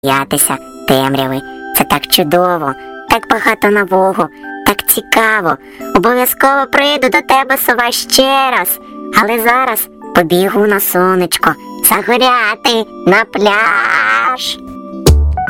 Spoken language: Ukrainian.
боятися темряви. Це так чудово, так багато нового, так цікаво. Обов'язково прийду до тебе, сова, ще раз. Але зараз побігу на сонечко, загоряти на пляж.